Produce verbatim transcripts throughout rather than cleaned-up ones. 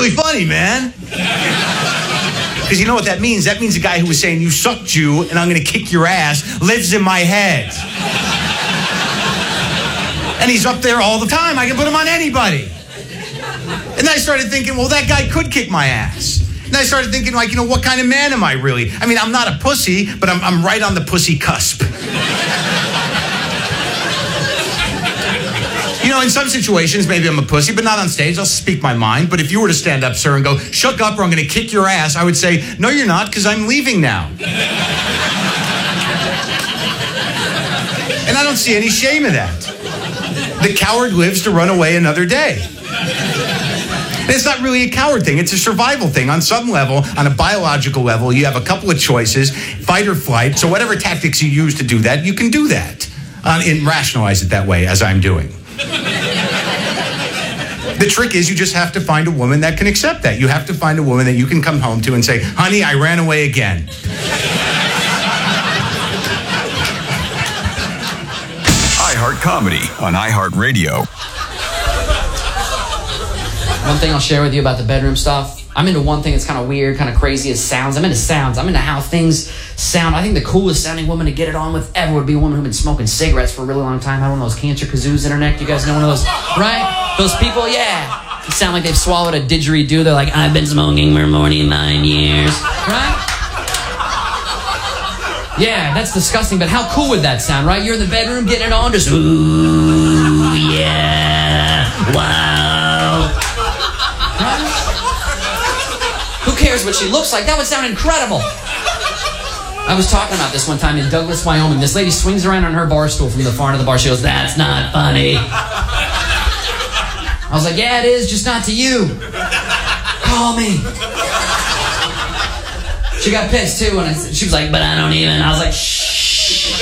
really funny, man. Because you know what that means? That means the guy who was saying, you suck, Jew, and I'm going to kick your ass, lives in my head. And he's up there all the time. I can put him on anybody. And then I started thinking, well, that guy could kick my ass. And I started thinking, like, you know, what kind of man am I really? I mean, I'm not a pussy, but I'm, I'm right on the pussy cusp. You know, in some situations, maybe I'm a pussy, but not on stage. I'll speak my mind. But if you were to stand up, sir, and go, shut up or I'm going to kick your ass, I would say, no, you're not, because I'm leaving now. And I don't see any shame in that. The coward lives to run away another day. And it's not really a coward thing. It's a survival thing. On some level, on a biological level, you have a couple of choices, fight or flight. So whatever tactics you use to do that, you can do that. Uh, and rationalize it that way, as I'm doing. The trick is you just have to find a woman that can accept that. You have to find a woman that you can come home to and say, honey, I ran away again. iHeart Comedy on iHeartRadio. One thing I'll share with you about the bedroom stuff. I'm into one thing that's kind of weird, kind of crazy is sounds. I'm into sounds. I'm into how things sound. I think the coolest sounding woman to get it on with ever would be a woman who's been smoking cigarettes for a really long time. Had one of those cancer kazoos in her neck. You guys know one of those, right? Those people, yeah. They sound like they've swallowed a didgeridoo. They're like, I've been smoking for more than nine years, right? Yeah, that's disgusting, but how cool would that sound, right? You're in the bedroom getting it on, just, ooh, yeah, wow. Right? Who cares what she looks like? That would sound incredible. I was talking about this one time in Douglas, Wyoming. This lady swings around on her bar stool from the far end of the bar. She goes, that's not funny. I was like, yeah, it is, just not to you. Call me. She got pissed too, and I, she was like, but I don't even. I was like, shh.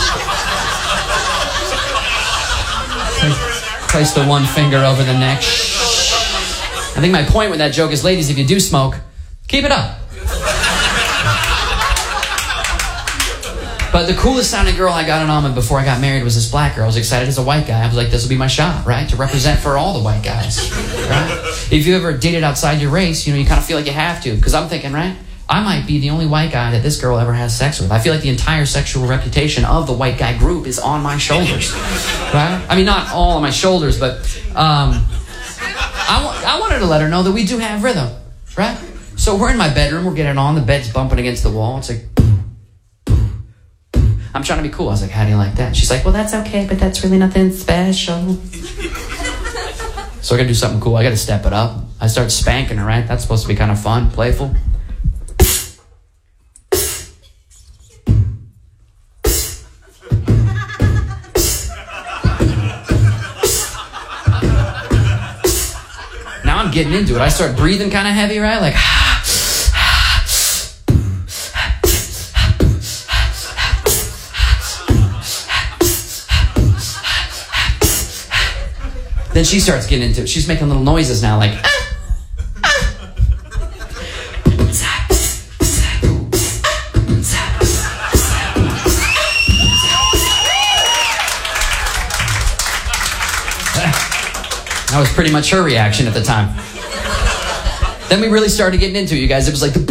Place the one finger over the neck. Shh. I think my point with that joke is, ladies, if you do smoke, keep it up. But the coolest sounding girl I got it on with before I got married was this black girl. I was excited as a white guy. I was like, this will be my shot, right? To represent for all the white guys, right? If you ever dated outside your race, you know, you kind of feel like you have to. Because I'm thinking, right? I might be the only white guy that this girl ever has sex with. I feel like the entire sexual reputation of the white guy group is on my shoulders, right? I mean, not all on my shoulders, but um, I, w- I wanted to let her know that we do have rhythm, right? So we're in my bedroom, we're getting on, the bed's bumping against the wall. It's like, I'm trying to be cool. I was like, how do you like that? She's like, well, that's okay, but that's really nothing special. So I gotta do something cool. I gotta step it up. I start spanking her, right? That's supposed to be kind of fun, playful. Now I'm getting into it. I start breathing kind of heavy, right? Like, then she starts getting into it. She's making little noises now, like, ah, ah. That was pretty much her reaction at the time. Then we really started getting into it, you guys. It was like,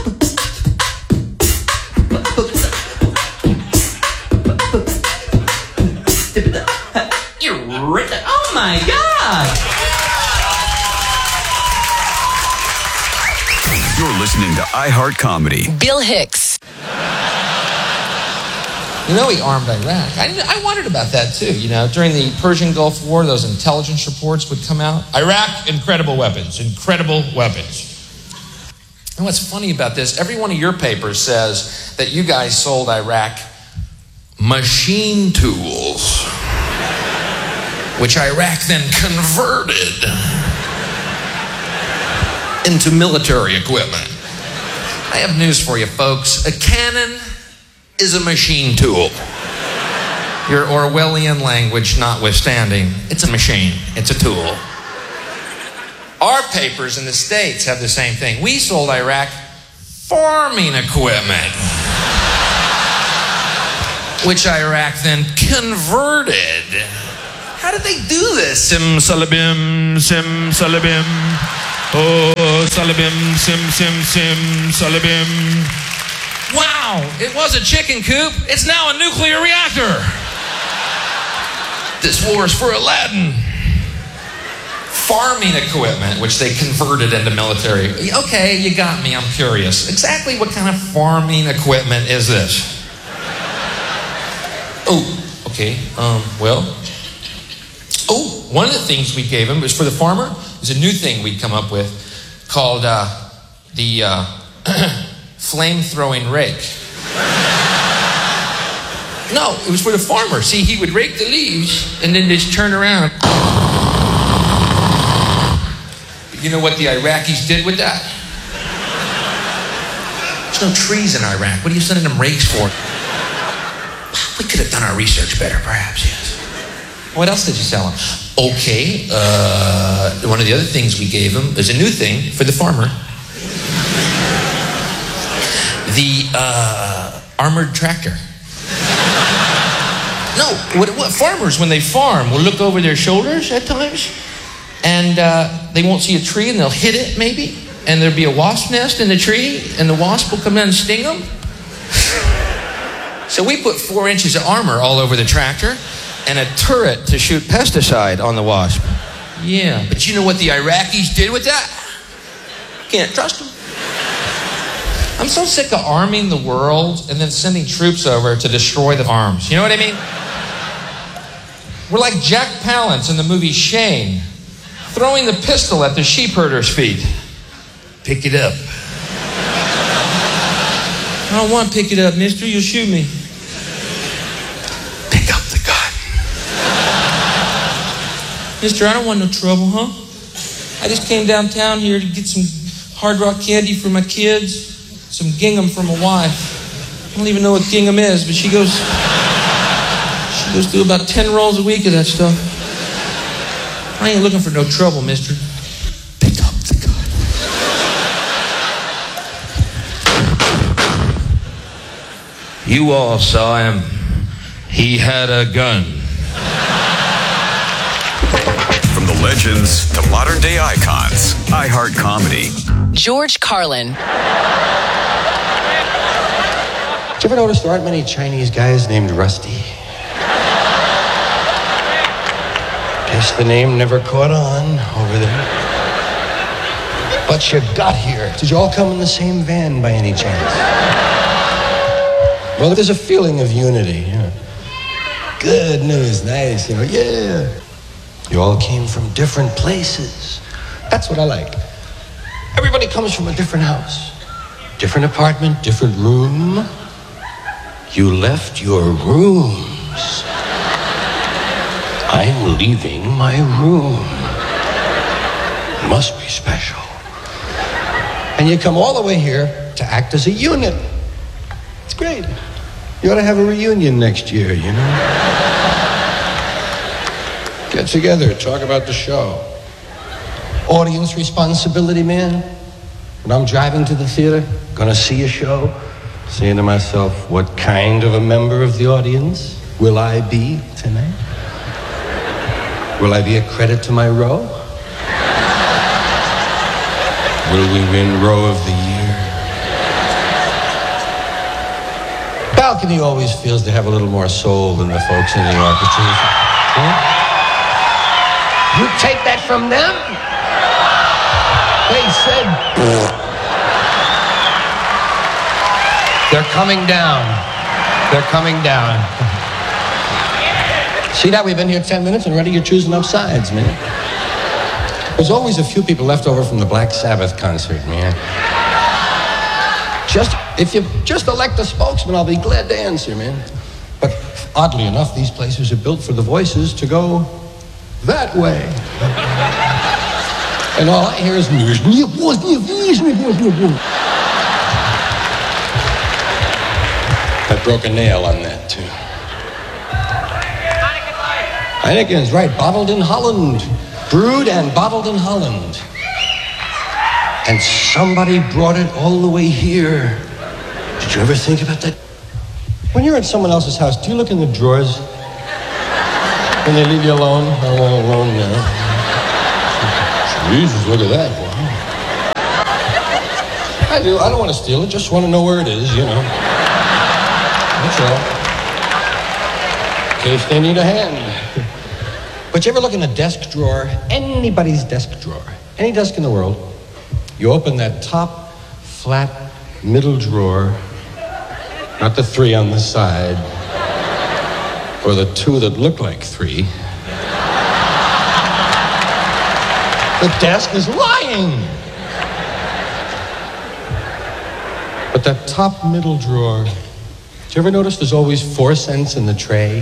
oh my God! You're listening to iHeart Comedy. Bill Hicks. You know, he armed Iraq. I, I wondered about that too. You know, during the Persian Gulf War, those intelligence reports would come out. Iraq, incredible weapons, incredible weapons. And what's funny about this, every one of your papers says that you guys sold Iraq machine tools, which Iraq then converted into military equipment. I have news for you, folks. A cannon is a machine tool. Your Orwellian language notwithstanding, it's a machine, it's a tool. Our papers in the States have the same thing. We sold Iraq farming equipment, which Iraq then converted. How did they do this? Sim salabim, sim salabim. Oh. salabim, sim, sim, sim, salabim. Wow, it was a chicken coop. It's now a nuclear reactor. This war is for Aladdin. Farming equipment, which they converted into military. Okay, you got me, I'm curious. Exactly what kind of farming equipment is this? Oh, okay, um, well. Oh, one of the things we gave him was for the farmer, is a new thing we'd come up with called uh, the uh, flame-throwing rake. No, it was for the farmer. See, he would rake the leaves and then just turn around. You know what the Iraqis did with that? There's no trees in Iraq. What are you sending them rakes for? We could have done our research better, perhaps, yes. What else did you sell him? Okay, uh, one of the other things we gave him is a new thing for the farmer. The uh, armored tractor. No, what, what farmers, when they farm, will look over their shoulders at times, and uh, they won't see a tree, and they'll hit it, maybe, and there'll be a wasp nest in the tree, and the wasp will come in and sting them. So we put four inches of armor all over the tractor, and a turret to shoot pesticide on the wasp. Yeah, but you know what the Iraqis did with that? Can't trust them. I'm so sick of arming the world and then sending troops over to destroy the arms. You know what I mean? We're like Jack Palance in the movie Shane, throwing the pistol at the sheep herder's feet. Pick it up. I don't want to pick it up, mister. You'll shoot me. Pick up the gun. Mister, I don't want no trouble, huh? I just came downtown here to get some Hard Rock candy for my kids, some gingham for my wife. I don't even know what gingham is, but she goes... She goes through about ten rolls a week of that stuff. I ain't looking for no trouble, mister. Pick up the gun. You all saw him. He had a gun. From the legends to modern day icons, iHeart Comedy. George Carlin. Did you ever notice there aren't many Chinese guys named Rusty? Guess the name never caught on over there. But you got here. Did you all come in the same van by any chance? Well, there's a feeling of unity. You know. Good news, nice, you know, yeah. You all came from different places. That's what I like. Everybody comes from a different house, different apartment, different room. You left your rooms. I'm leaving my room. Must be special. And you come all the way here to act as a unit. It's great. You ought to have a reunion next year, you know? Get together, talk about the show. Audience responsibility, man. When I'm driving to the theater, gonna see a show, saying to myself, what kind of a member of the audience will I be tonight? Will I be a credit to my row? Will we win row of the year? Balcony always feels to have a little more soul than the folks in the orchestra. Huh? You take that from them? They said... They're coming down. They're coming down. See that? We've been here ten minutes and already you're choosing up sides, man. There's always a few people left over from the Black Sabbath concert, man. Just, if you just elect a spokesman, I'll be glad to answer, man. But oddly enough, these places are built for the voices to go that way. And all I hear is... I broke a nail on that, too. Heineken's right, bottled in Holland. Brewed and bottled in Holland. And somebody brought it all the way here. Did you ever think about that? When you're at someone else's house, do you look in the drawers? When they leave you alone? I'm all alone now. Jesus, look at that. Wow. I do. I don't want to steal it. Just want to know where it is, you know. That's all. In case they need a hand. But you ever look in a desk drawer, anybody's desk drawer, any desk in the world, you open that top, flat, middle drawer, not the three on the side, or the two that look like three. The desk is lying. But that top middle drawer, did you ever notice there's always four cents in the tray?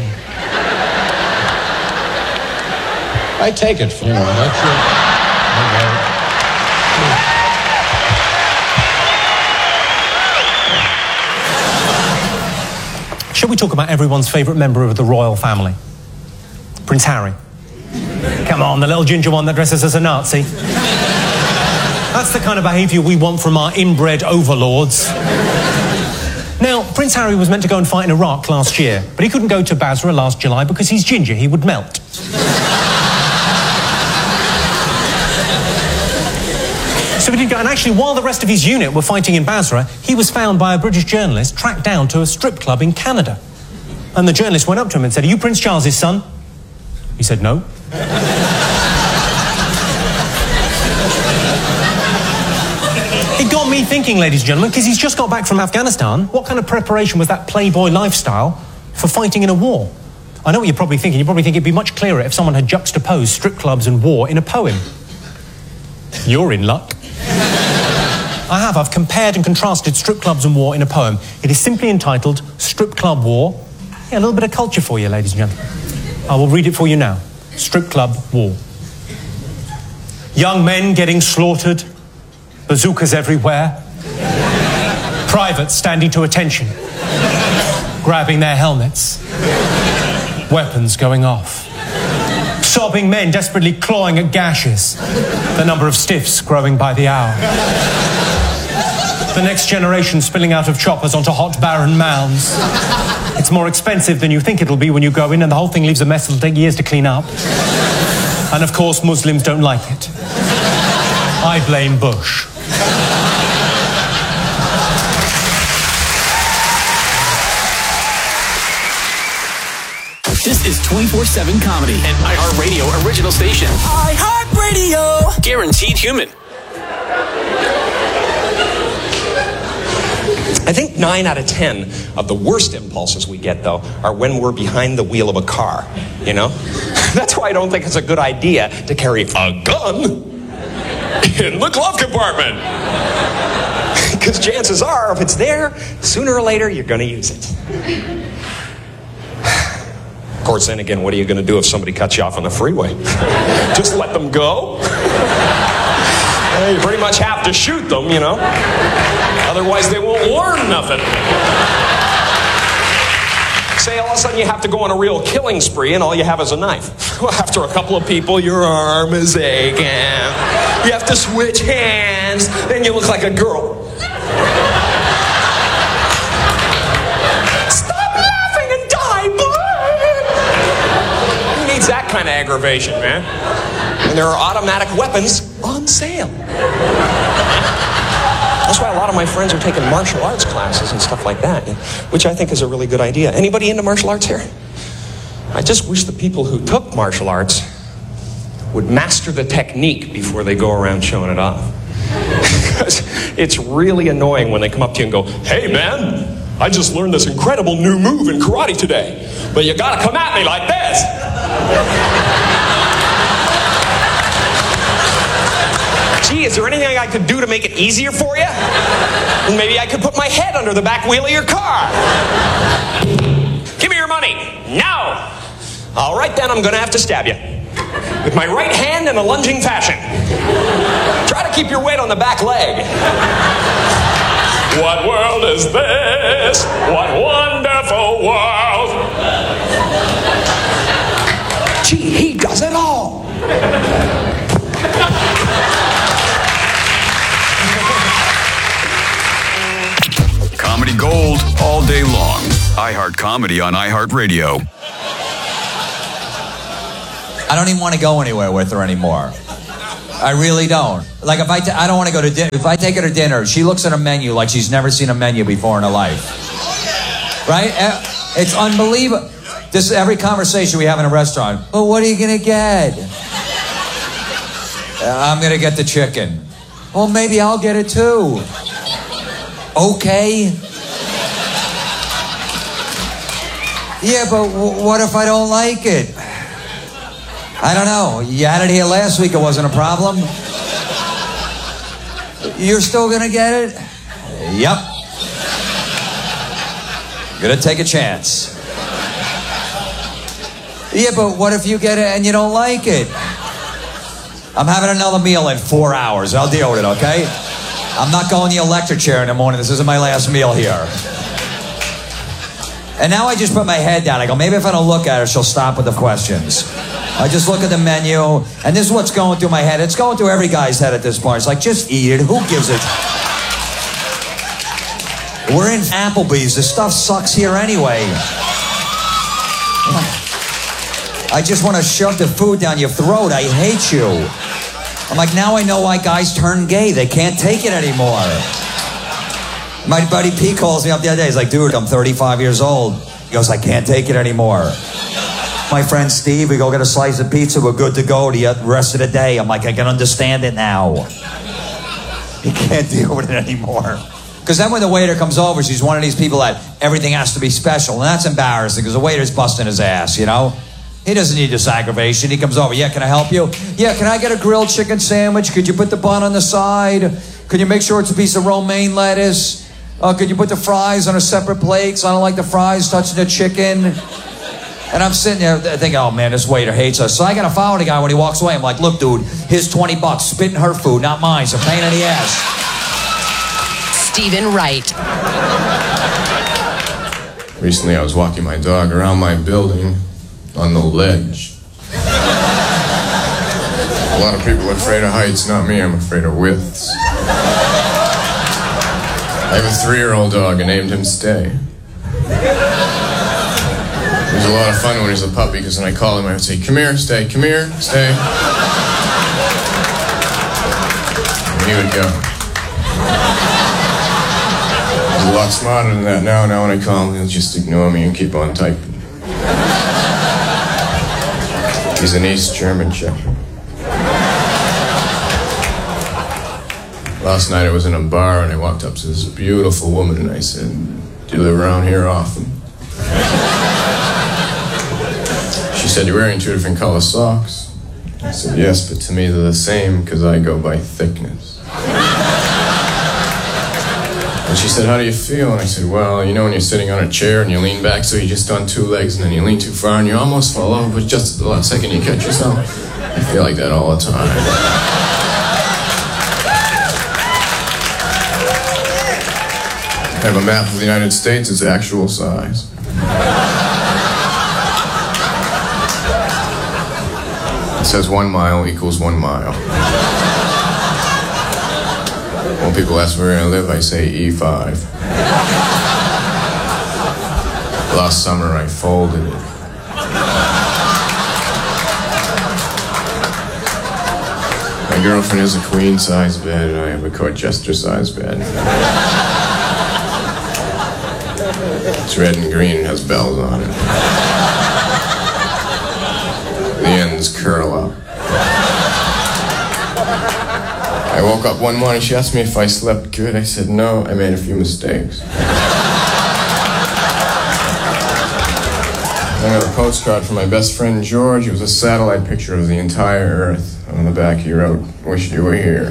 I take it for, you know, that's it. Okay. Shall we talk about everyone's favourite member of the royal family? Prince Harry. Come on, the little ginger one that dresses as a Nazi. That's the kind of behaviour we want from our inbred overlords. Now, Prince Harry was meant to go and fight in Iraq last year, but he couldn't go to Basra last July because he's ginger, he would melt. So he didn't go, and actually, while the rest of his unit were fighting in Basra, he was found by a British journalist tracked down to a strip club in Canada. And the journalist went up to him and said, "Are you Prince Charles's son?" He said, "No." It got me thinking, ladies and gentlemen, because he's just got back from Afghanistan. What kind of preparation was that playboy lifestyle for fighting in a war? I know what you're probably thinking. You probably think it'd be much clearer if someone had juxtaposed strip clubs and war in a poem. You're in luck. I have. I've compared and contrasted strip clubs and war in a poem. It is simply entitled Strip Club War. Yeah, a little bit of culture for you, ladies and gentlemen. I will read it for you now. Strip Club War. Young men getting slaughtered. Bazookas everywhere. Privates standing to attention. Grabbing their helmets. Weapons going off. Sobbing men desperately clawing at gashes. The number of stiffs growing by the hour. The next generation spilling out of choppers onto hot barren mounds. It's more expensive than you think it'll be when you go in, and the whole thing leaves a mess that'll take years to clean up. And of course, Muslims don't like it. I blame Bush. This is twenty-four seven Comedy, an iHeartRadio original station. iHeartRadio! Guaranteed human. I think nine out of ten of the worst impulses we get, though, are when we're behind the wheel of a car, you know? That's why I don't think it's a good idea to carry a gun in the glove compartment. Because chances are, if it's there, sooner or later, you're going to use it. Of course, then again, what are you going to do if somebody cuts you off on the freeway? Just let them go? Well, you pretty much have to shoot them, you know? Otherwise, they won't learn nothing. Say all of a sudden you have to go on a real killing spree and all you have is a knife. Well, after a couple of people, your arm is aching. You have to switch hands. Then you look like a girl. Stop laughing and die, boy! Who needs that kind of aggravation, man? And there are automatic weapons on sale. That's why a lot of my friends are taking martial arts classes and stuff like that, which I think is a really good idea. Anybody into martial arts here? I just wish the people who took martial arts would master the technique before they go around showing it off. Because it's really annoying when they come up to you and go, "Hey man, I just learned this incredible new move in karate today, but you gotta come at me like this." Gee, is there anything I could do to make it easier for you? Maybe I could put my head under the back wheel of your car. Give me your money. No. All right, then I'm going to have to stab you. With my right hand in a lunging fashion. Try to keep your weight on the back leg. What world is this? What wonderful world. Gee, he does it all. Comedy gold all day long. iHeart Comedy on iHeartRadio. I don't even want to go anywhere with her anymore. I really don't. Like if I, t- I don't want to go to dinner. If I take her to dinner, she looks at a menu like she's never seen a menu before in her life. Right? It's unbelievable. This every conversation we have in a restaurant. Well, what are you gonna get? I'm gonna get the chicken. Well, maybe I'll get it too. Okay. Yeah, but w- what if I don't like it? I don't know. You had it here last week. It wasn't a problem. You're still gonna get it? Yep. Gonna take a chance. Yeah, but what if you get it and you don't like it? I'm having another meal in four hours. I'll deal with it, okay? I'm not going to the electric chair in the morning. This isn't my last meal here. And now I just put my head down. I go, maybe if I don't look at her, she'll stop with the questions. I just look at the menu, and this is what's going through my head. It's going through every guy's head at this point. It's like, just eat it. Who gives it? We're in Applebee's. This stuff sucks here anyway. I just want to shove the food down your throat. I hate you. I'm like, now I know why guys turn gay. They can't take it anymore. My buddy P calls me up the other day. He's like, dude, I'm thirty-five years old. He goes, I can't take it anymore. My friend Steve, we go get a slice of pizza. We're good to go the rest of the day. I'm like, I can understand it now. He can't deal with it anymore. Because then when the waiter comes over, she's one of these people that everything has to be special. And that's embarrassing because the waiter's busting his ass, you know? He doesn't need this aggravation. He comes over. Yeah, can I help you? Yeah, can I get a grilled chicken sandwich? Could you put the bun on the side? Could you make sure it's a piece of romaine lettuce? Uh, could you put the fries on a separate plate? Because I don't like the fries touching the chicken. And I'm sitting there thinking, oh man, this waiter hates us. So I gotta follow the guy when he walks away. I'm like, look, dude, here's twenty bucks. Spit in her food, not mine. It's a pain in the ass. Stephen Wright. Recently, I was walking my dog around my building on the ledge. A lot of people are afraid of heights, not me. I'm afraid of widths. I have a three-year-old dog. I named him Stay. It was a lot of fun when he was a puppy, because when I called him, I would say, come here, Stay, come here, Stay. And he would go. He's a lot smarter than that now. Now when I call him, he'll just ignore me and keep on typing. He's an East German Shepherd. Last night I was in a bar and I walked up to this beautiful woman and I said, do you live around here often? She said, you're wearing two different color socks. I said, yes, but to me they're the same because I go by thickness. And she said, how do you feel? And I said, well, you know when you're sitting on a chair and you lean back so you're just on two legs and then you lean too far and you almost fall over, but just at the last second you catch yourself? I feel like that all the time. I have a map of the United States. It's actual size. It says one mile equals one mile. When people ask where I live, I say E five. Last summer, I folded it. My girlfriend has a queen-size bed, and I have a Colchester-size bed. It's red and green and has bells on it. The ends curl up. I woke up one morning, she asked me if I slept good. I said, no, I made a few mistakes. I got a postcard from my best friend George. It was a satellite picture of the entire Earth. On the back he wrote, wish you were here.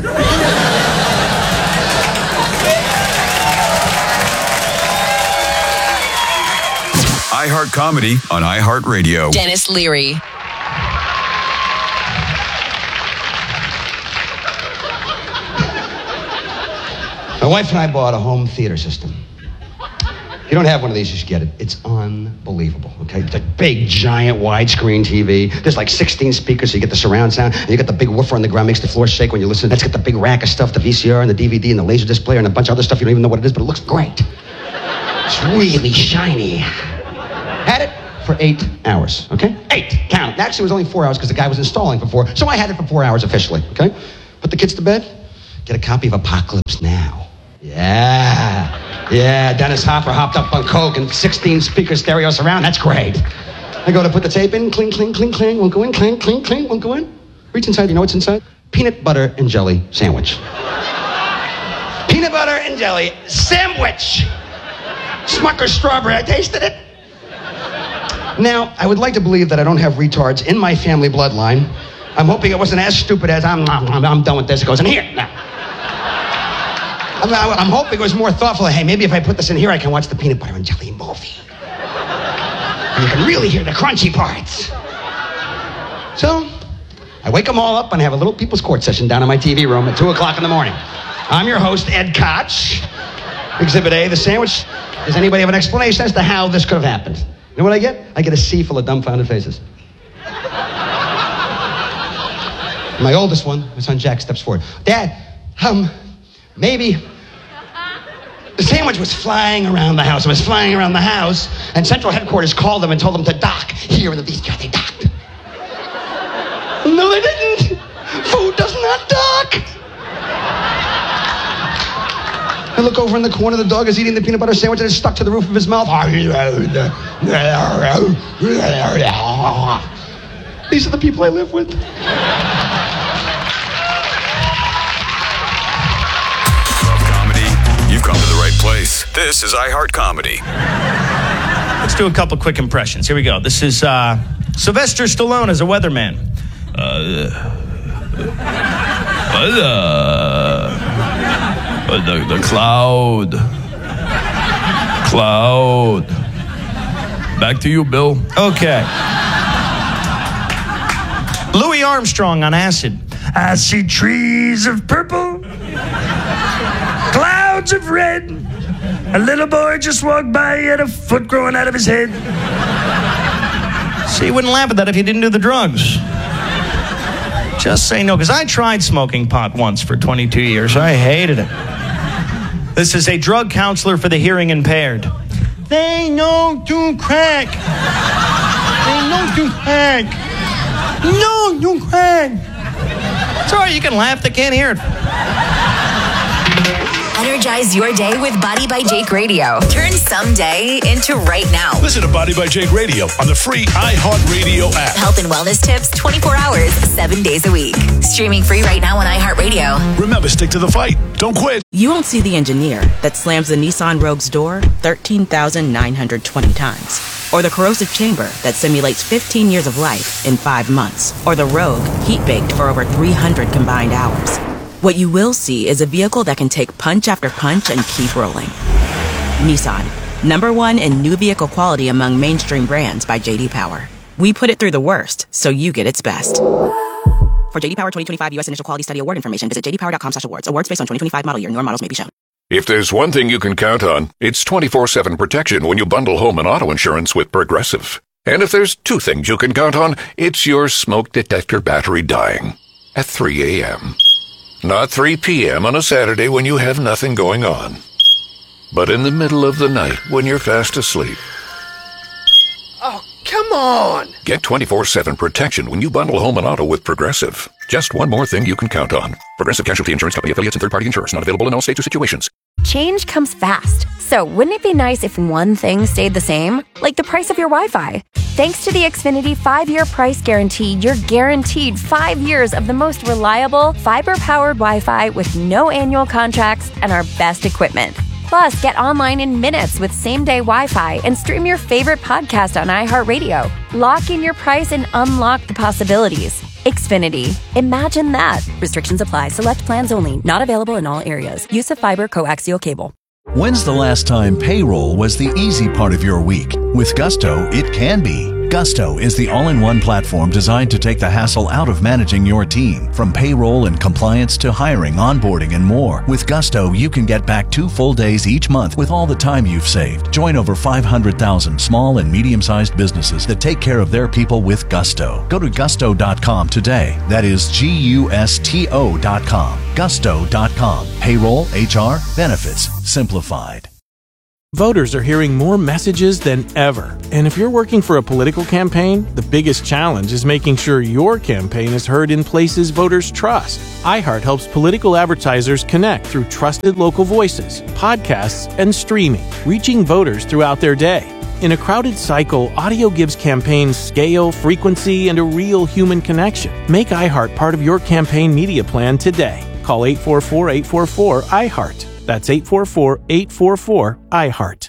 iHeart Comedy on iHeartRadio. Dennis Leary. My wife and I bought a home theater system. If you don't have one of these, you should get it. It's unbelievable, okay? It's a big, giant, widescreen T V. There's like sixteen speakers, so you get the surround sound, and you get the big woofer on the ground, makes the floor shake when you listen. That's got the big rack of stuff, the V C R and the D V D and the laser disc player and a bunch of other stuff. You don't even know what it is, but it looks great. It's really shiny. Had it for eight hours, okay? Eight, count. Actually, it was only four hours because the guy was installing for four, so I had it for four hours officially, okay? the kids to bed? Get a copy of Apocalypse Now. Yeah. Yeah, Dennis Hopper hopped up on coke and sixteen speaker stereo surround. That's great. I go to put the tape in, cling, cling, cling, cling, won't go in, cling, cling, cling, won't go in. Reach inside, you know what's inside? Peanut butter and jelly sandwich. Peanut butter and jelly sandwich. Smucker's strawberry, I tasted it. Now, I would like to believe that I don't have retards in my family bloodline. I'm hoping it wasn't as stupid as I'm, I'm, I'm done with this. It goes in here now. I'm, I'm hoping it was more thoughtful. Hey, maybe if I put this in here, I can watch the peanut butter and jelly movie. And you can really hear the crunchy parts. So, I wake them all up and have a little people's court session down in my T V room at two o'clock in the morning. I'm your host, Ed Koch. Exhibit A, the sandwich. Does anybody have an explanation as to how this could have happened? You know what I get? I get a sea full of dumbfounded faces. My oldest one, my son Jack, steps forward. Dad, um, maybe... The sandwich was flying around the house. It was flying around the house, and Central Headquarters called them and told them to dock here in the beach. Yeah, they docked. No, they didn't. Food does not dock. I look over in the corner. The dog is eating the peanut butter sandwich and it's stuck to the roof of his mouth. These are the people I live with. Love comedy? You've come to the right place. This is iHeart Comedy. Let's do a couple quick impressions. Here we go. This is uh, Sylvester Stallone as a weatherman. Uh, uh, the, the cloud. Cloud. Back to you, Bill. Okay. Louis Armstrong on acid. I see trees of purple, clouds of red. A little boy just walked by, he had a foot growing out of his head. See, you wouldn't laugh at that if you didn't do the drugs. Just say no, because I tried smoking pot once for twenty-two years. I hated it. This is a drug counselor for the hearing impaired. They don't do crack. They don't do crack. No, do crack. It's all right, you can laugh, they can't hear it. Energize your day with Body by Jake Radio. Turn someday into right now. Listen to Body by Jake Radio on the free iHeartRadio app. Health and wellness tips twenty-four hours, seven days a week. Streaming free right now on iHeartRadio. Remember, stick to the fight. Don't quit. You won't see the engineer that slams the Nissan Rogue's door thirteen thousand nine hundred twenty times. Or the corrosive chamber that simulates fifteen years of life in five months. Or the Rogue heat-baked for over three hundred combined hours. What you will see is a vehicle that can take punch after punch and keep rolling. Nissan, number one in new vehicle quality among mainstream brands by J D Power. We put it through the worst, so you get its best. For J D Power twenty twenty-five U S Initial Quality Study Award information, visit j d power dot com slash awards. Awards based on twenty twenty-five model year. Newer models may be shown. If there's one thing you can count on, it's twenty-four seven protection when you bundle home and auto insurance with Progressive. And if there's two things you can count on, it's your smoke detector battery dying at three a.m. Not three p.m. on a Saturday when you have nothing going on, but in the middle of the night when you're fast asleep. Oh, come on! Get twenty-four seven protection when you bundle home and auto with Progressive. Just one more thing you can count on. Progressive Casualty Insurance Company affiliates and third-party insurers. Not available in all states or situations. Change comes fast. So wouldn't it be nice if one thing stayed the same? Like the price of your Wi-Fi. Thanks to the Xfinity five-year price guarantee, you're guaranteed five years of the most reliable, fiber-powered Wi-Fi with no annual contracts and our best equipment. Plus, get online in minutes with same-day Wi-Fi and stream your favorite podcast on iHeartRadio. Lock in your price and unlock the possibilities. Xfinity. Imagine that. Restrictions apply. Select plans only. Not available in all areas. Use of fiber coaxial cable. When's the last time payroll was the easy part of your week? With Gusto, it can be. Gusto is the all-in-one platform designed to take the hassle out of managing your team. From payroll and compliance to hiring, onboarding, and more. With Gusto, you can get back two full days each month with all the time you've saved. Join over five hundred thousand small and medium-sized businesses that take care of their people with Gusto. Go to gusto dot com today. That is G U S T O dot com. gusto dot com. Payroll, H R, benefits, simplified. Voters are hearing more messages than ever. And if you're working for a political campaign, the biggest challenge is making sure your campaign is heard in places voters trust. iHeart helps political advertisers connect through trusted local voices, podcasts, and streaming, reaching voters throughout their day. In a crowded cycle, audio gives campaigns scale, frequency, and a real human connection. Make iHeart part of your campaign media plan today. Call eight four four, eight four four, iHeart. That's eight four four, eight four four, iHeart.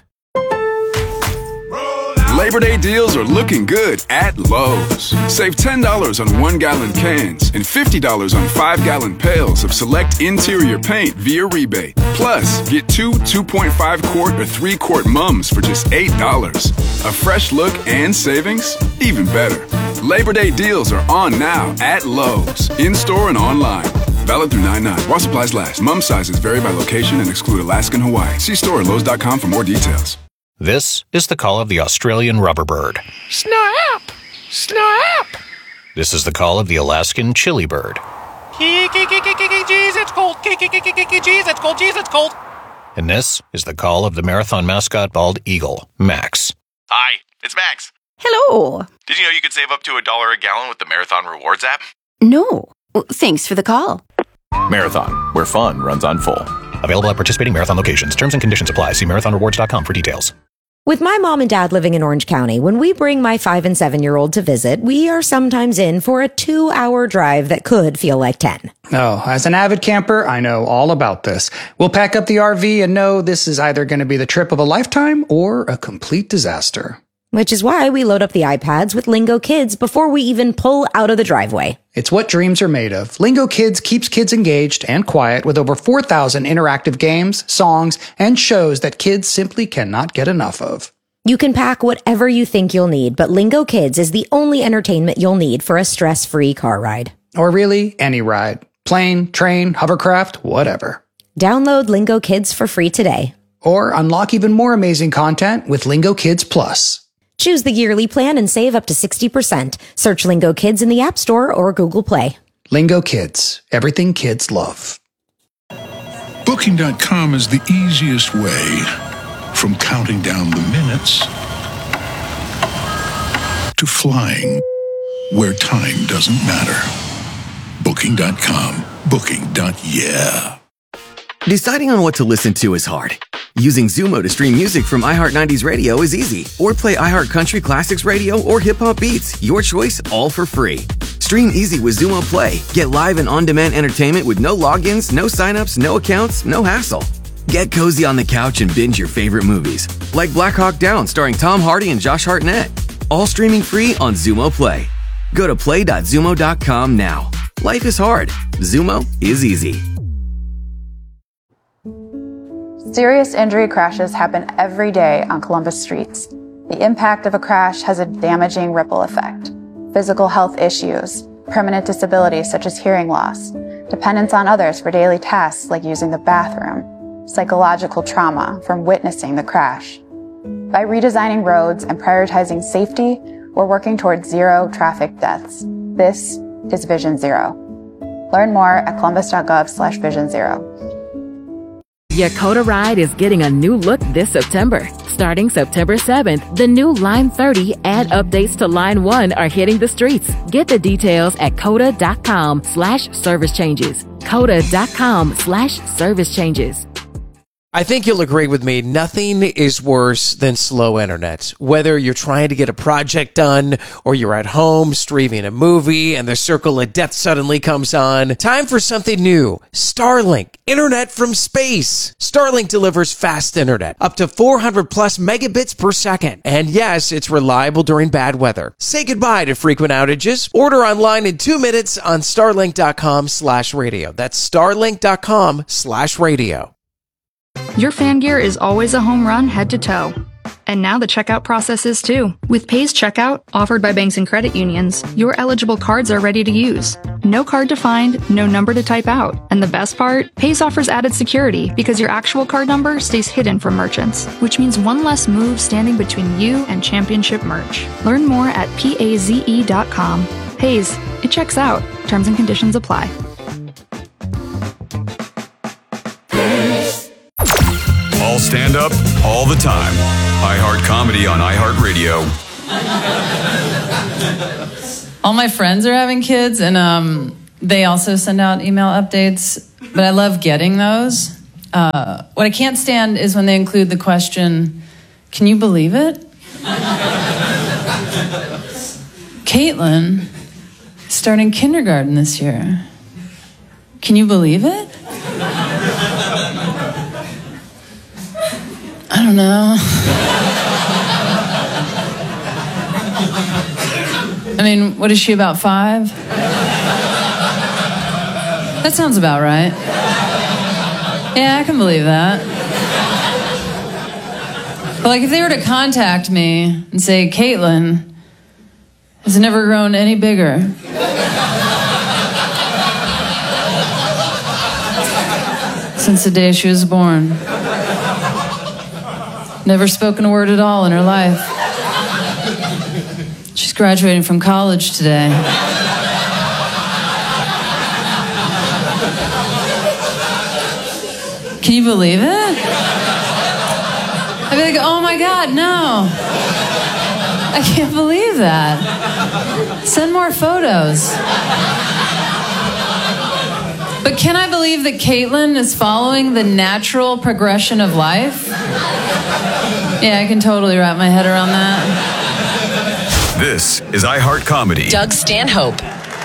Labor Day deals are looking good at Lowe's. Save ten dollars on one-gallon cans and fifty dollars on five-gallon pails of select interior paint via rebate. Plus, get two two point five quart or three quart mums for just eight dollars. A fresh look and savings? Even better. Labor Day deals are on now at Lowe's, in-store and online. Valid through nine nine. While supplies last. Mum sizes vary by location and exclude Alaska and Hawaii. See store at Lowe's dot com for more details. This is the call of the Australian rubberbird. Snap! Snap! This is the call of the Alaskan chili bird. Jeez, it's cold. Jeez, it's cold. Jeez, it's cold. And this is the call of the marathon mascot bald eagle, Max. Hi, it's Max. Hello. Did you know you could save up to a dollar a gallon with the Marathon Rewards app? No. Well, thanks for the call. Marathon, where fun runs on full. Available at participating Marathon locations. Terms and conditions apply. See marathon rewards dot com for details. With my mom and dad living in Orange County, when we bring my five and seven year old to visit, we are sometimes in for a two hour drive that could feel like ten. Oh, as an avid camper, I know all about this. We'll pack up the R V and know this is either going to be the trip of a lifetime or a complete disaster. Which is why we load up the iPads with Lingo Kids before we even pull out of the driveway. It's what dreams are made of. Lingo Kids keeps kids engaged and quiet with over four thousand interactive games, songs, and shows that kids simply cannot get enough of. You can pack whatever you think you'll need, but Lingo Kids is the only entertainment you'll need for a stress-free car ride. Or really, any ride. Plane, train, hovercraft, whatever. Download Lingo Kids for free today. Or unlock even more amazing content with Lingo Kids Plus. Choose the yearly plan and save up to sixty percent. Search Lingo Kids in the App Store or Google Play. Lingo Kids. Everything kids love. Booking dot com is the easiest way from counting down the minutes to flying where time doesn't matter. Booking dot com. Booking. Yeah. Deciding on what to listen to is hard. Using Zumo to stream music from iHeart nineties Radio is easy. Or play iHeart Country Classics Radio or Hip Hop Beats. Your choice, all for free. Stream easy with Zumo Play. Get live and on-demand entertainment with no logins, no signups, no accounts, no hassle. Get cozy on the couch and binge your favorite movies. Like Black Hawk Down starring Tom Hardy and Josh Hartnett. All streaming free on Zumo Play. Go to play dot zumo dot com now. Life is hard. Zumo is easy. Serious injury crashes happen every day on Columbus streets. The impact of a crash has a damaging ripple effect. Physical health issues, permanent disabilities such as hearing loss, dependence on others for daily tasks like using the bathroom, psychological trauma from witnessing the crash. By redesigning roads and prioritizing safety, we're working towards zero traffic deaths. This is Vision Zero. Learn more at columbus dot gov slash vision zero. Yakota Ride is getting a new look this September. Starting September seventh, the new Line thirty and updates to Line one are hitting the streets. Get the details at coda dot com slash service changes. coda dot com slash service changes. I think you'll agree with me, nothing is worse than slow internet. Whether you're trying to get a project done or you're at home streaming a movie and the circle of death suddenly comes on, time for something new. Starlink, internet from space. Starlink delivers fast internet, up to four hundred plus megabits per second. And yes, it's reliable during bad weather. Say goodbye to frequent outages. Order online in two minutes on starlink dot com slash radio. That's starlink dot com slash radio. Your fan gear is always a home run head to toe. And now the checkout process is too. With Pays Checkout, offered by banks and credit unions, your eligible cards are ready to use. No card to find, no number to type out. And the best part? Pays offers added security because your actual card number stays hidden from merchants, which means one less move standing between you and championship merch. Learn more at paze dot com. Pays, it checks out. Terms and conditions apply. All stand up, all the time. iHeart Comedy on iHeartRadio. All my friends are having kids, and um, they also send out email updates, but I love getting those. Uh, what I can't stand is when they include the question, can you believe it? Caitlin is starting kindergarten this year. Can you believe it? I don't know. I mean, what is she, about five? That sounds about right. Yeah, I can believe that. But like, if they were to contact me and say, Caitlin has never grown any bigger. Since the day she was born. Never spoken a word at all in her life. She's graduating from college today. Can you believe it? I'd be like, oh my God, no. I can't believe that. Send more photos. But can I believe that Caitlin is following the natural progression of life? Yeah, I can totally wrap my head around that. This is iHeart Comedy. Doug Stanhope.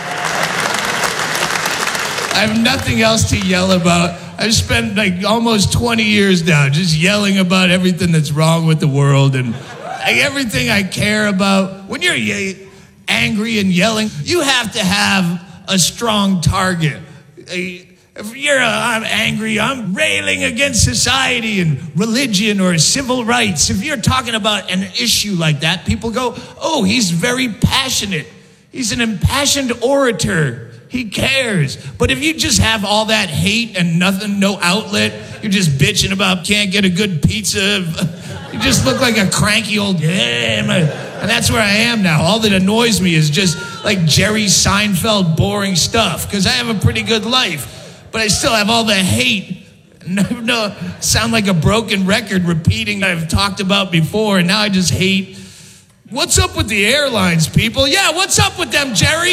I have nothing else to yell about. I've spent like almost twenty years now just yelling about everything that's wrong with the world and like, everything I care about. When you're ye- angry and yelling, you have to have a strong target. If you're, uh, I'm angry, I'm railing against society and religion or civil rights. If you're talking about an issue like that, people go, oh, he's very passionate. He's an impassioned orator. He cares. But if you just have all that hate and nothing, no outlet, you're just bitching about can't get a good pizza. You just look like a cranky old, yeah, and that's where I am now. All that annoys me is just like Jerry Seinfeld boring stuff, because I have a pretty good life, but I still have all the hate. No, no, sound like a broken record repeating I've talked about before, and now I just hate. What's up with the airlines, people? Yeah, what's up with them, Jerry?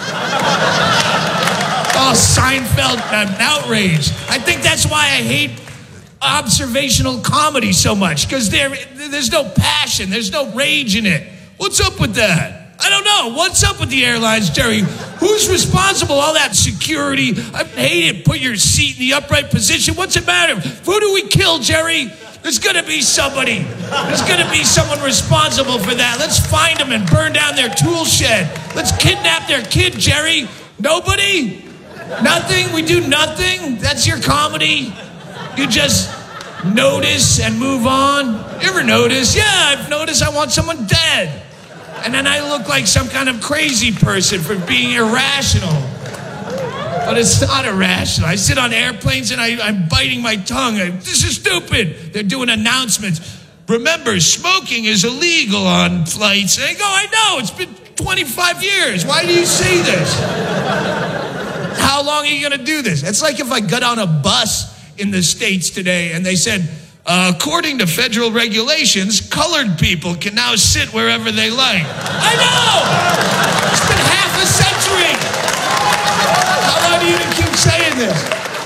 Oh, Seinfeld, I'm outraged. I think that's why I hate observational comedy so much, because there, there's no passion, there's no rage in it. What's up with that? I don't know. What's up with the airlines, Jerry? Who's responsible? All that security. I hate it. Put your seat in the upright position. What's it matter? Who do we kill, Jerry? There's going to be somebody. There's going to be someone responsible for that. Let's find them and burn down their tool shed. Let's kidnap their kid, Jerry. Nobody? Nothing? We do nothing? That's your comedy? You just notice and move on? You ever notice? Yeah, I've noticed I want someone dead. And then I look like some kind of crazy person for being irrational. But it's not irrational. I sit on airplanes and I, I'm biting my tongue. I, this is stupid. They're doing announcements. Remember, smoking is illegal on flights. And I go, I know, it's been twenty-five years. Why do you say this? How long are you going to do this? It's like if I got on a bus in the States today and they said, uh, according to federal regulations, colored people can now sit wherever they like. I know! It's been half a century! How long do you keep saying this?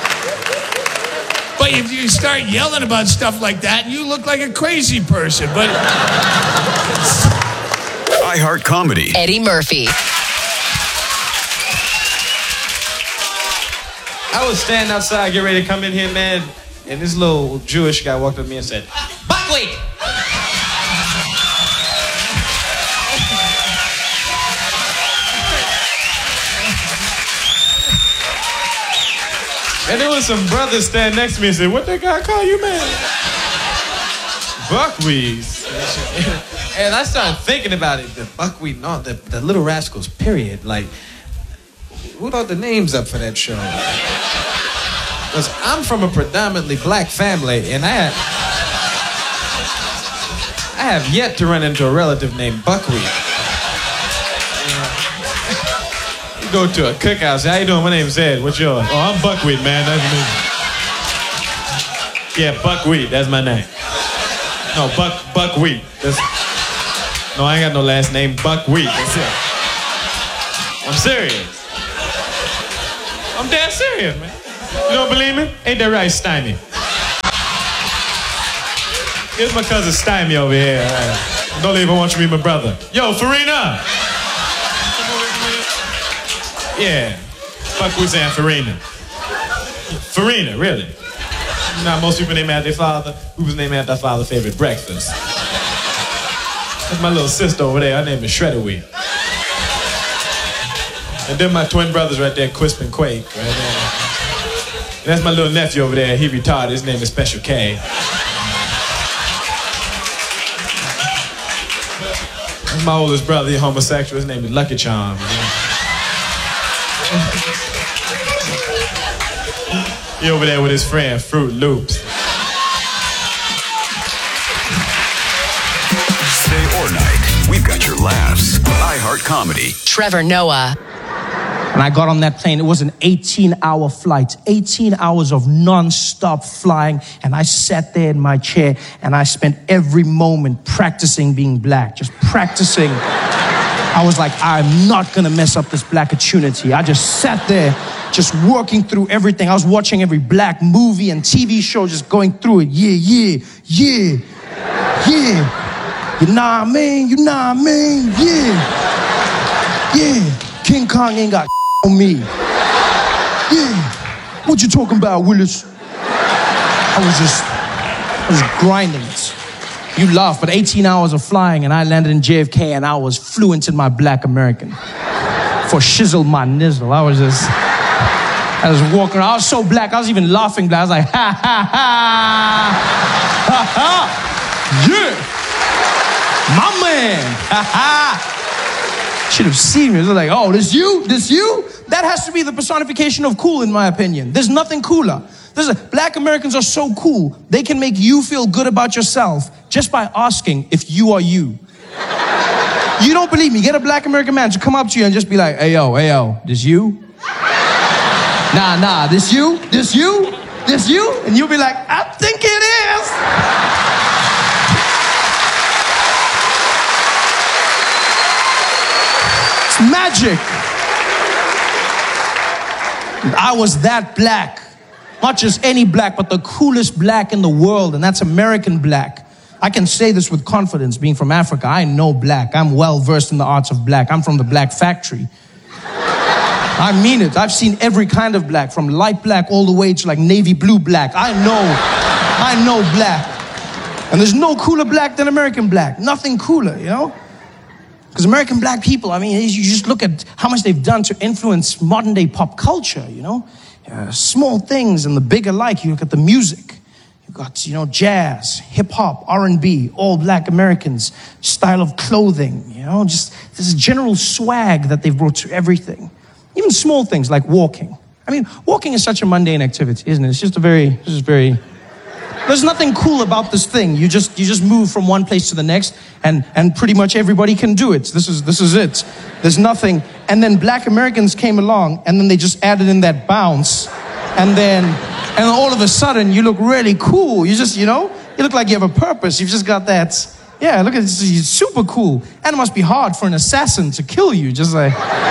But if you start yelling about stuff like that, you look like a crazy person. But iHeart Comedy. Eddie Murphy. I was standing outside, getting ready to come in here, man, and this little Jewish guy walked up to me and said, "Buckwheat!" And there was some brothers standing next to me and said, "What that guy call you, man?" Buckwheat. And I started thinking about it. The buckwheat and all, the, the Little Rascals, period. Like, who thought the names up for that show? Because I'm from a predominantly black family, and I have, I have yet to run into a relative named Buckwheat. You go to a cookout, say, "How you doing? My name's Ed. What's yours?" "Oh, I'm Buckwheat, man. Nice to meet you." Yeah, Buckwheat, that's my name. No, Buck Buckwheat. That's, no, I ain't got no last name. Buckwheat, that's it. I'm serious. I'm dead serious, man. You don't believe me? Ain't that right, Stymie? Here's my cousin Stymie over here. Right. Don't even want you to be my brother. Yo, Farina! Yeah, Buckwheat saying Farina. Farina, really. You know how most people name after their father? We was named after our father's favorite breakfast. That's my little sister over there. Her name is Shredder Wheat. And then my twin brothers right there, Quisp and Quake, right there. And that's my little nephew over there. He retarded. His name is Special K. That's my oldest brother. He's homosexual. His name is Lucky Charm. He over there with his friend, Fruit Loops. Day or night, we've got your laughs. iHeart Comedy. Trevor Noah. And I got on that plane. It was an eighteen-hour flight, eighteen hours of non-stop flying. And I sat there in my chair, and I spent every moment practicing being black, just practicing. I was like, I'm not going to mess up this black opportunity. I just sat there, just working through everything. I was watching every black movie and T V show, just going through it. Yeah, yeah, yeah, yeah. You know what I mean? You know what I mean? Yeah. Yeah. King Kong ain't got on me. Yeah. What you talking about, Willis? I was just, I was grinding it. You laugh, but eighteen hours of flying, and I landed in J F K, and I was fluent in my black American. For shizzle my nizzle. I was just, I was walking around. I was so black, I was even laughing black. I was like, ha, ha, ha, ha, ha, yeah, my man, ha, ha. Should have seen me. It was like, oh, this you? This you? That has to be the personification of cool, in my opinion. There's nothing cooler. There's a, black Americans are so cool, they can make you feel good about yourself just by asking if you are you. You don't believe me? Get a black American man to come up to you and just be like, hey, yo, hey, yo, this you? Nah, nah, this you? This you? This you? And you'll be like, I think it is. It's magic. I was that black. Not just any black, but the coolest black in the world, and that's American black. I can say this with confidence, being from Africa. I know black. I'm well versed in the arts of black. I'm from the Black Factory. I mean it. I've seen every kind of black, from light black all the way to like navy blue black. I know, I know black. And there's no cooler black than American black. Nothing cooler, you know? Because American black people, I mean, you just look at how much they've done to influence modern day pop culture, you know? Uh, small things and the big alike. You look at the music. You got, you know, jazz, hip hop, R and B, all black Americans, style of clothing, you know, just this general swag that they've brought to everything. Even small things like walking. I mean, walking is such a mundane activity, isn't it? It's just a very, it's just very, there's nothing cool about this thing. You just, you just move from one place to the next, and, and pretty much everybody can do it. This is, this is it. There's nothing. And then black Americans came along, and then they just added in that bounce, and then, and all of a sudden, you look really cool. You just, you know, you look like you have a purpose. You've just got that, yeah, look at this, you're super cool. And it must be hard for an assassin to kill you, just like.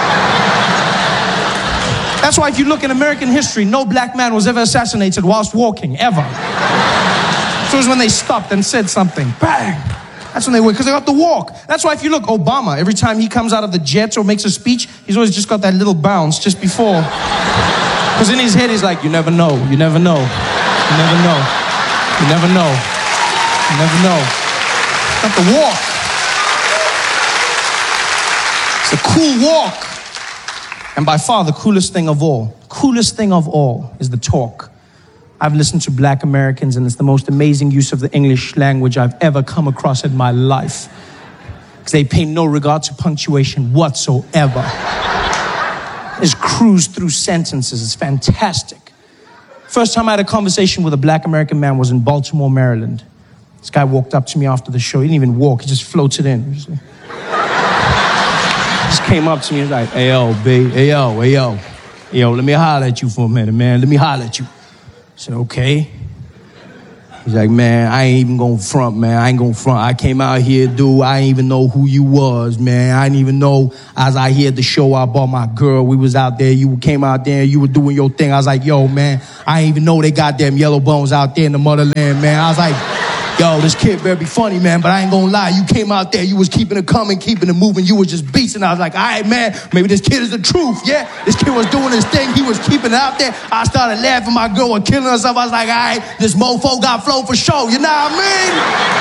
That's why if you look in American history, no black man was ever assassinated whilst walking, ever. So it was when they stopped and said something, bang. That's when they were, because they got the walk. That's why if you look, Obama, every time he comes out of the jet or makes a speech, he's always just got that little bounce just before. Because in his head, he's like, you never know, you never know, you never know, you never know, you never know. Got the walk. It's a cool walk. And by far, the coolest thing of all, coolest thing of all is the talk. I've listened to black Americans, and it's the most amazing use of the English language I've ever come across in my life. Because they pay no regard to punctuation whatsoever. They just cruise through sentences. It's fantastic. First time I had a conversation with a black American man was in Baltimore, Maryland. This guy walked up to me after the show. He didn't even walk. He just floated in. He just, he just came up to me and was like, hey, yo, B, hey, yo, hey, yo. Hey, yo, let me holler at you for a minute, man. Let me holler at you. I said, okay. He's like, man, I ain't even gonna front, man. I ain't gonna front. I came out here, dude. I ain't even know who you was, man. I didn't even know. I was out here at the show. I bought my girl. We was out there. You came out there. You were doing your thing. I was like, yo, man, I ain't even know they got them yellow bones out there in the motherland, man. I was like, yo, this kid better be funny, man, but I ain't gonna lie. You came out there, you was keeping it coming, keeping it moving. You was just beasting. I was like, all right, man, maybe this kid is the truth, yeah? This kid was doing his thing. He was keeping it out there. I started laughing. My girl was killing herself. I was like, all right, this mofo got flow for show. You know what I mean?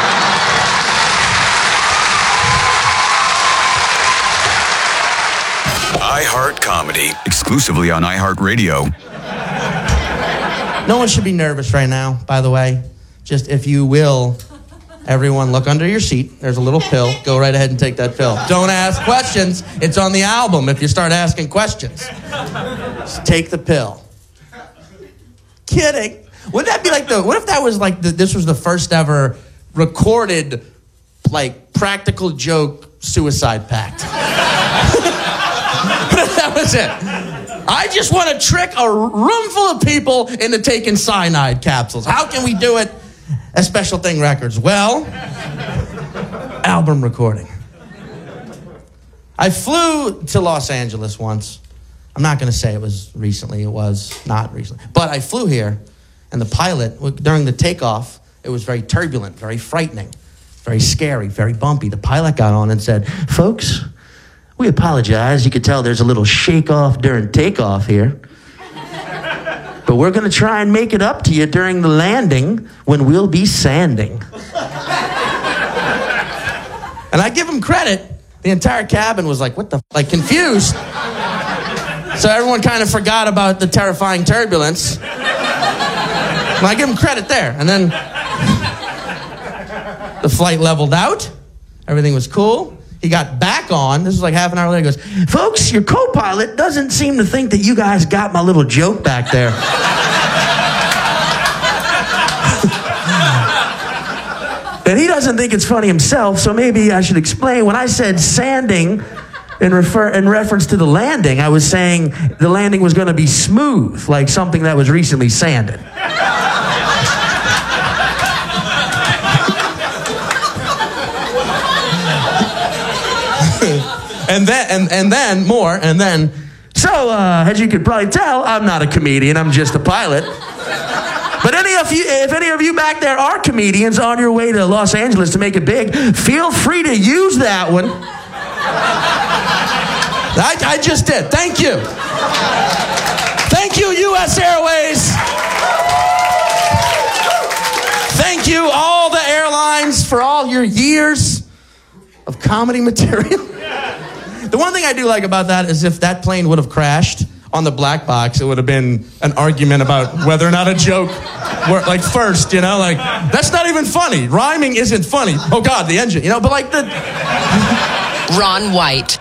iHeart Comedy, exclusively on iHeartRadio. No one should be nervous right now, by the way. Just, if you will, everyone look under your seat. There's a little pill. Go right ahead and take that pill. Don't ask questions. It's on the album if you start asking questions. Just take the pill. Kidding. Wouldn't that be like the, what if that was like, the, this was the first ever recorded, like, practical joke suicide pact? What if that was it? I just want to trick a room full of people into taking cyanide capsules. How can we do it? At Special Thing Records. Well, album recording. I flew to Los Angeles once. I'm not going to say it was recently. It was not recently. But I flew here, and the pilot, during the takeoff, it was very turbulent, very frightening, very scary, very bumpy. The pilot got on and said, folks, we apologize. You could tell there's a little shake-off during takeoff here. But we're going to try and make it up to you during the landing when we'll be sanding. And I give him credit. The entire cabin was like, what the f-? Like, confused. So everyone kind of forgot about the terrifying turbulence. And I give him credit there. And then the flight leveled out. Everything was cool. He got back on. This was like half an hour later. He goes, folks, your co-pilot doesn't seem to think that you guys got my little joke back there. And he doesn't think it's funny himself, so maybe I should explain. When I said sanding in, refer- in reference to the landing, I was saying the landing was going to be smooth, like something that was recently sanded. And then, and, and then, more, and then, so, uh, as you could probably tell, I'm not a comedian, I'm just a pilot. But any of you, if any of you back there are comedians on your way to Los Angeles to make it big, feel free to use that one. I, I just did. Thank you. Thank you, U S Airways. Thank you, all the airlines, for all your years of comedy material. The one thing I do like about that is if that plane would have crashed on the black box, it would have been an argument about whether or not a joke worked, like first, you know, like, that's not even funny. Rhyming isn't funny. Oh, God, the engine, you know, but like the... Ron White.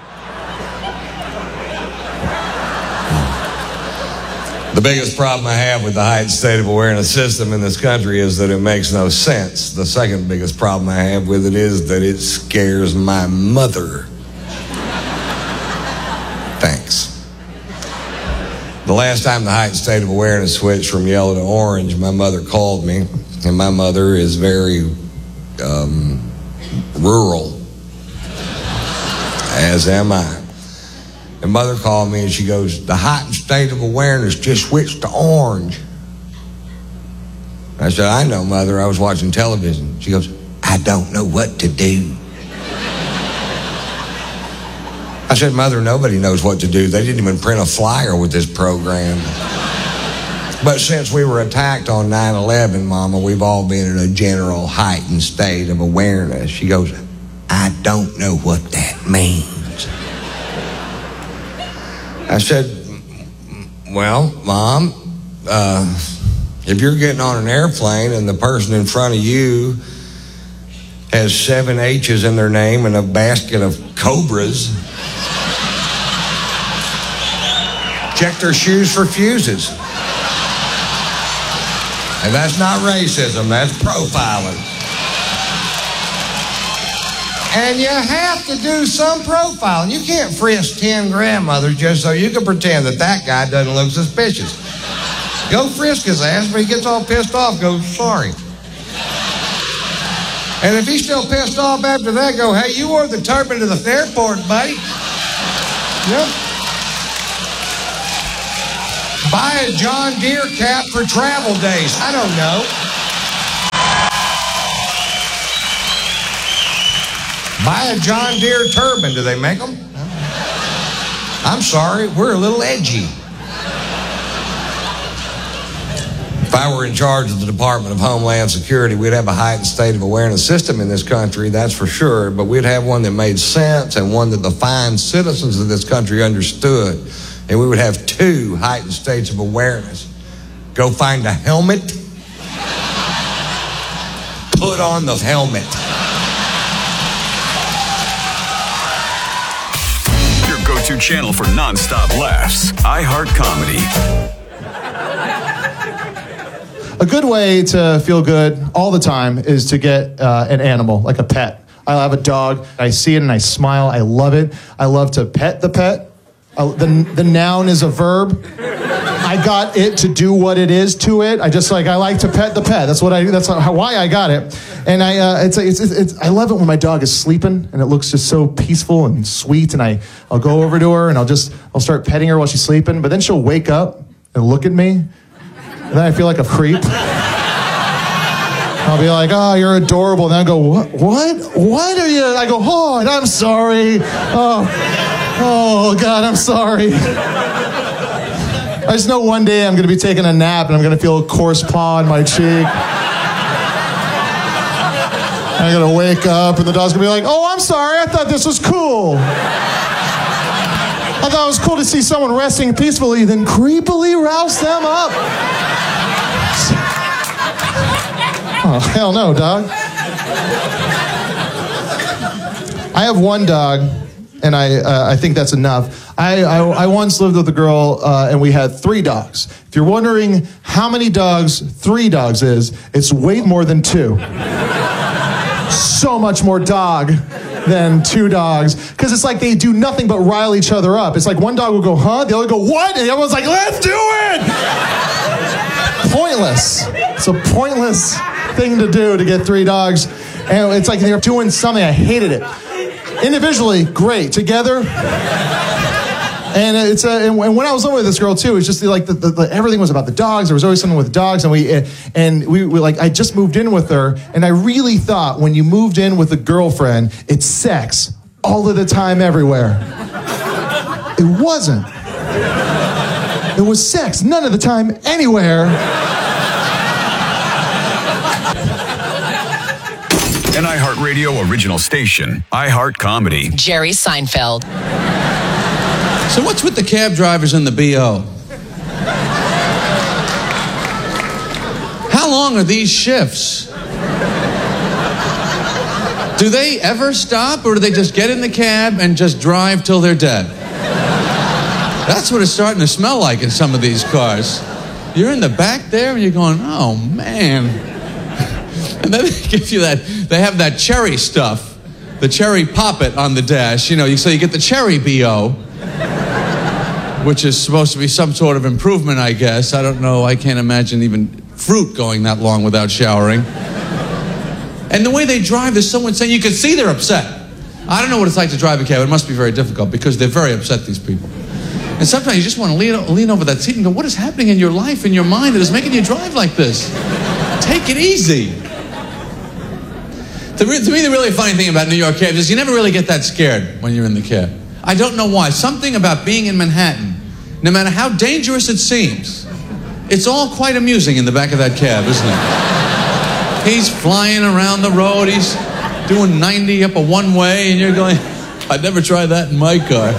The biggest problem I have with the heightened state of awareness system in this country is that it makes no sense. The second biggest problem I have with it is that it scares my mother. Thanks. The last time the heightened state of awareness switched from yellow to orange, my mother called me, and my mother is very um, rural, as am I. And mother called me and she goes, the heightened state of awareness just switched to orange. I said, I know, Mother, I was watching television. She goes, I don't know what to do. I said, Mother, nobody knows what to do. They didn't even print a flyer with this program. But since we were attacked on nine eleven, Mama, we've all been in a general heightened state of awareness. She goes, I don't know what that means. I said, well, Mom, uh, if you're getting on an airplane and the person in front of you has seven H's in their name and a basket of cobras, check their shoes for fuses. And that's not racism, that's profiling. And you have to do some profiling. You can't frisk ten grandmothers just so you can pretend that that guy doesn't look suspicious. Go frisk his ass, but he gets all pissed off, goes, sorry. And if he's still pissed off after that, go, hey, you wore the turban to the airport, buddy. Yep. Buy a John Deere cap for travel days. I don't know. Buy a John Deere turban. Do they make them? I'm sorry, we're a little edgy. If I were in charge of the Department of Homeland Security, we'd have a heightened state of awareness system in this country, that's for sure, but we'd have one that made sense and one that the fine citizens of this country understood. And we would have two heightened states of awareness. Go find a helmet. Put on the helmet. Your go-to channel for non-stop laughs. iHeart Comedy. A good way to feel good all the time is to get uh, an animal, like a pet. I have a dog. I see it and I smile. I love it. I love to pet the pet. Uh, the, the noun is a verb. I got it to do what it is to it. I just like, I like to pet the pet. That's what I, that's how, why I got it. And I, uh, it's, it's, it's, it's, I love it when my dog is sleeping and it looks just so peaceful and sweet. And I, I'll go over to her and I'll just, I'll start petting her while she's sleeping. But then she'll wake up and look at me. And then I feel like a creep. I'll be like, oh, you're adorable. And then I go, what? What? What are you? I go, oh, and I'm sorry. Oh, oh, God, I'm sorry. I just know one day I'm going to be taking a nap and I'm going to feel a coarse paw on my cheek. And I'm going to wake up and the dog's going to be like, oh, I'm sorry. I thought this was cool. I thought it was cool to see someone resting peacefully, then creepily rouse them up. Oh, hell no, dog. I have one dog, and I uh, I think that's enough. I, I, I once lived with a girl, uh, and we had three dogs. If you're wondering how many dogs three dogs is, it's way more than two. So much more dog than two dogs, because it's like they do nothing but rile each other up. It's like one dog will go, huh? The other go, what? And the other one's like, let's do it! Pointless. It's a pointless thing to do to get three dogs. And it's like they're doing something. I hated it. Individually, great. Together, and it's a, and when I was living with this girl too, it's just like the, the, the, everything was about the dogs. There was always something with dogs, and we and we, we like I just moved in with her, and I really thought when you moved in with a girlfriend, it's sex all of the time, everywhere. It wasn't. It was sex none of the time, anywhere. An iHeartRadio original station, iHeart Comedy. Jerry Seinfeld. So what's with the cab drivers and the B O? How long are these shifts? Do they ever stop, or do they just get in the cab and just drive till they're dead? That's what it's starting to smell like in some of these cars. You're in the back there and you're going, oh man. And then they give you that, they have that cherry stuff, the cherry poppet on the dash, you know, so you get the cherry B O, which is supposed to be some sort of improvement, I guess. I don't know, I can't imagine even fruit going that long without showering. And the way they drive, there's someone saying, you can see they're upset. I don't know what it's like to drive a cab. It must be very difficult because they're very upset, these people. And sometimes you just want to lean, lean over that seat and go, what is happening in your life, in your mind that is making you drive like this? Take it easy. To, re- to me, the really funny thing about New York cabs is you never really get that scared when you're in the cab. I don't know why. Something about being in Manhattan, no matter how dangerous it seems, it's all quite amusing in the back of that cab, isn't it? He's flying around the road. He's doing ninety up a one-way, and you're going, I'd never try that in my car.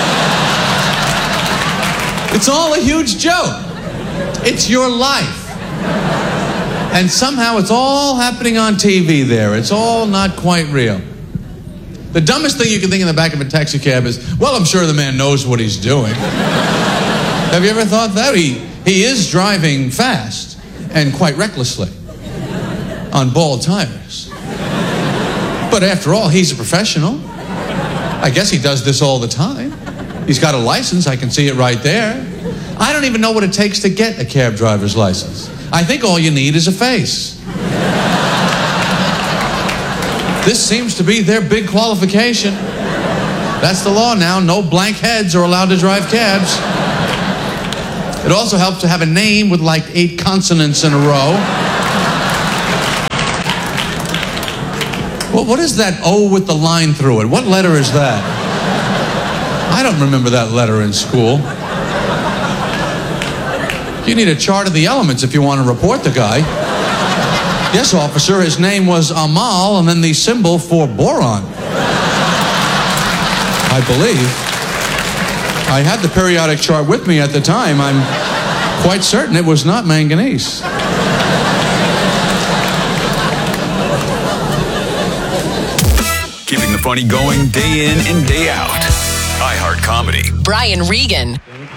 It's all a huge joke. It's your life. And somehow it's all happening on T V there. It's all not quite real. The dumbest thing you can think in the back of a taxi cab is, well, I'm sure the man knows what he's doing. Have you ever thought that? He, he is driving fast and quite recklessly on bald tires. But after all, he's a professional. I guess he does this all the time. He's got a license. I can see it right there. I don't even know what it takes to get a cab driver's license. I think all you need is a face. This seems to be their big qualification. That's the law now. No blank heads are allowed to drive cabs. It also helps to have a name with like eight consonants in a row. Well, what is that O with the line through it? What letter is that? I don't remember that letter in school. You need a chart of the elements if you want to report the guy. Yes, officer, his name was Amal, and then the symbol for boron. I believe. I had the periodic chart with me at the time. I'm quite certain it was not manganese. Keeping the funny going day in and day out. iHeart Comedy. Brian Regan.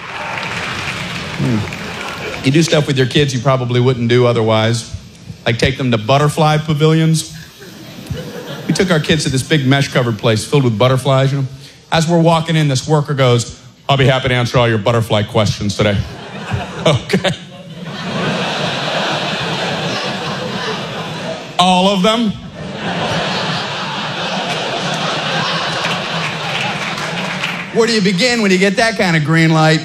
You do stuff with your kids you probably wouldn't do otherwise. Like take them to butterfly pavilions. We took our kids to this big mesh-covered place filled with butterflies, you know. As we're walking in, this worker goes, "I'll be happy to answer all your butterfly questions today." Okay. All of them? Where do you begin when you get that kind of green light?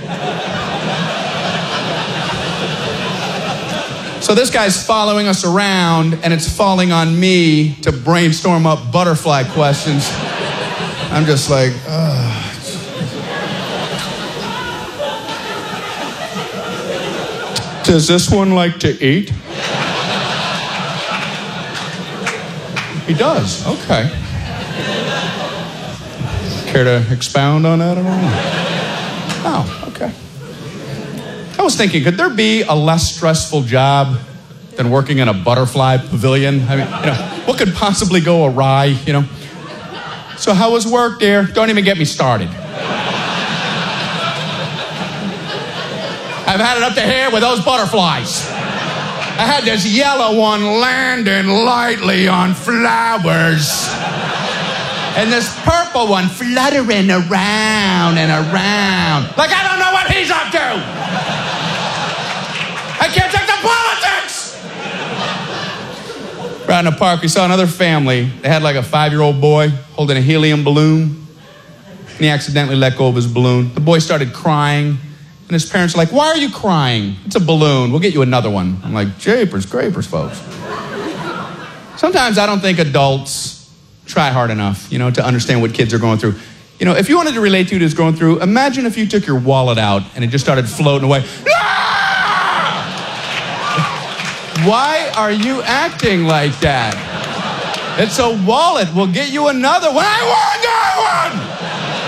So this guy's following us around, and it's falling on me to brainstorm up butterfly questions. I'm just like, ugh. Does this one like to eat? He does, okay. Care to expound on that at all? Oh, okay. I was thinking, could there be a less stressful job than working in a butterfly pavilion? I mean, you know, what could possibly go awry, you know? So how was work, dear? Don't even get me started. I've had it up to here with those butterflies. I had this yellow one landing lightly on flowers. And this purple one fluttering around and around. Like I don't know what he's up to. I can't take the politics. Right in the park, we saw another family. They had like a five-year-old boy holding a helium balloon. And he accidentally let go of his balloon. The boy started crying. And his parents are like, "Why are you crying? It's a balloon. We'll get you another one." I'm like, "Japers, grapers, folks." Sometimes I don't think adults try hard enough, you know, to understand what kids are going through. You know, if you wanted to relate to what is going through, imagine if you took your wallet out and it just started floating away. Ah! Why are you acting like that? It's a wallet. We'll get you another one. I want that one!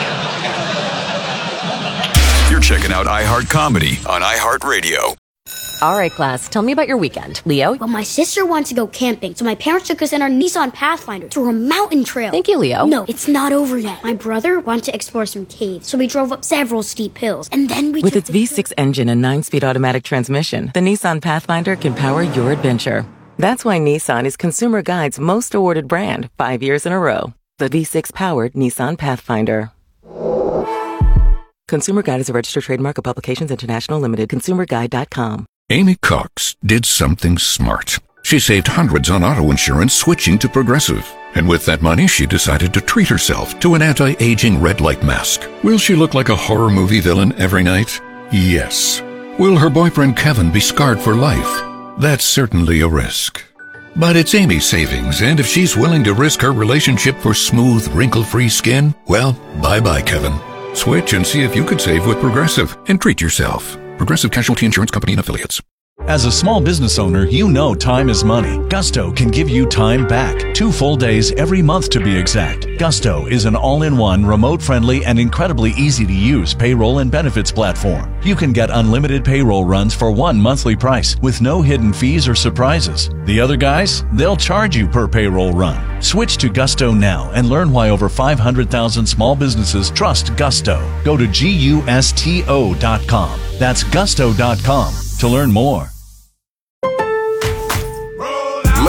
You're checking out iHeart Comedy on iHeartRadio. All right, class, tell me about your weekend. Leo? Well, my sister wanted to go camping, so my parents took us in our Nissan Pathfinder through a mountain trail. Thank you, Leo. No, it's not over yet. My brother wanted to explore some caves, so we drove up several steep hills, and then we With took its V six engine and nine-speed automatic transmission, the Nissan Pathfinder can power your adventure. That's why Nissan is Consumer Guide's most awarded brand, five years in a row. The V six-powered Nissan Pathfinder. Consumer Guide is a registered trademark of Publications International Limited. consumer guide dot com. Amy Cox did something smart. She saved hundreds on auto insurance switching to Progressive. And with that money, she decided to treat herself to an anti-aging red light mask. Will she look like a horror movie villain every night? Yes. Will her boyfriend Kevin be scarred for life? That's certainly a risk. But it's Amy's savings, and if she's willing to risk her relationship for smooth, wrinkle-free skin, well, bye-bye, Kevin. Switch and see if you could save with Progressive and treat yourself. Progressive Casualty Insurance Company and Affiliates. As a small business owner, you know time is money. Gusto can give you time back. Two full days every month to be exact. Gusto is an all-in-one, remote-friendly, and incredibly easy-to-use payroll and benefits platform. You can get unlimited payroll runs for one monthly price with no hidden fees or surprises. The other guys, they'll charge you per payroll run. Switch to Gusto now and learn why over five hundred thousand small businesses trust Gusto. Go to gusto dot com. That's gusto dot com to learn more.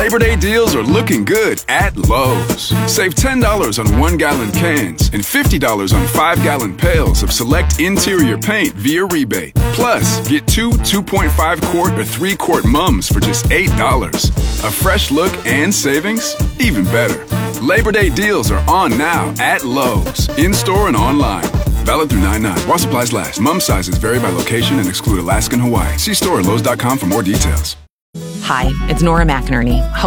Labor Day deals are looking good at Lowe's. Save ten dollars on one-gallon cans and fifty dollars on five-gallon pails of select interior paint via rebate. Plus, get two two point five quart or three quart mums for just eight dollars. A fresh look and savings? Even better. Labor Day deals are on now at Lowe's, in-store and online. Valid through nine nine. While supplies last. Mum sizes vary by location and exclude Alaska and Hawaii. See store at Lowe's dot com for more details. Hi, it's Nora McInerney,